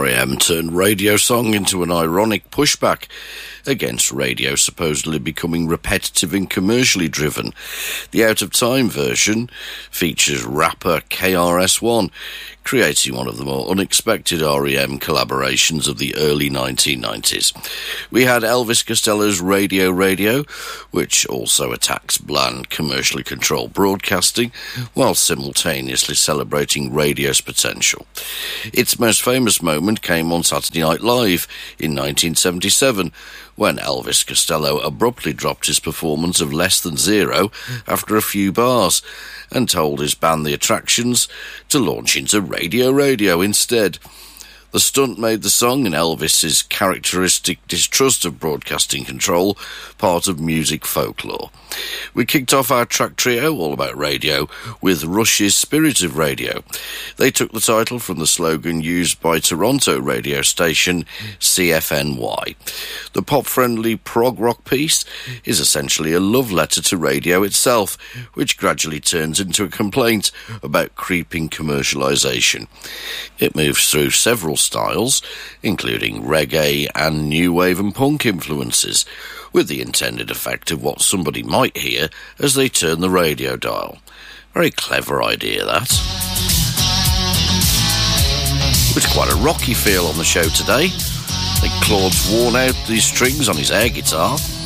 R.E.M. turned radio song into an ironic pushback against radio supposedly becoming repetitive and commercially driven. The Out of Time version features rapper KRS-One, creating one of the more unexpected R.E.M. collaborations of the early 1990s. We had Elvis Costello's Radio, which also attacks bland, commercially controlled broadcasting, while simultaneously celebrating radio's potential. Its most famous moment came on Saturday Night Live in 1977, when Elvis Costello abruptly dropped his performance of Less Than Zero after a few bars and told his band The Attractions to launch into Radio instead. The stunt made the song and Elvis's characteristic distrust of broadcasting control part of music folklore. We kicked off our track trio, all about radio, with Rush's Spirit of Radio. They took the title from the slogan used by Toronto radio station CFNY. The pop-friendly prog rock piece is essentially a love letter to radio itself, which gradually turns into a complaint about creeping commercialisation. It moves through several styles, including reggae and new wave and punk influences, with the intended effect of what somebody might hear as they turn the radio dial. Very clever idea, that. It's quite a rocky feel on the show today. I think Claude's worn out these strings on his air guitar.